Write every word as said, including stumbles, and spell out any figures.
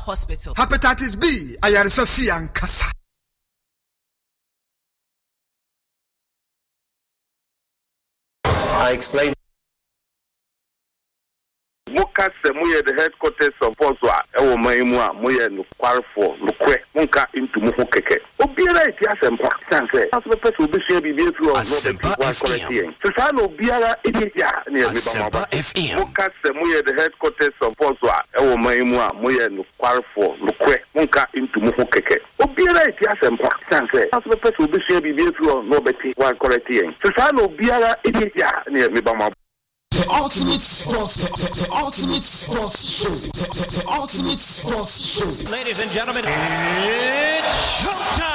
Hospital. Hepatitis B, ayaresa fi ankasa. I explained. Muka se muye the headquarters of Poswa, ewo maimua, muye no quarfo, no kwe, munka into muhu keke. Obiara iti asempa, sanse, aso pepe obi share bibi through of Asempa F M. So sa no obiara iti ya ni Asempa F M. Muka se muye the headquarters of Poswa, ewo maimua, muye no quarfo, no kwe, munka into muhu keke. Obiara iti asempa, sanse, aso pepe obi share bibi through no beti wa correcting. So sa no obiara iti ya ni mibama. The ultimate sports, the, the, the ultimate sports show, the, the, the ultimate sports show. Ladies and gentlemen, it's showtime.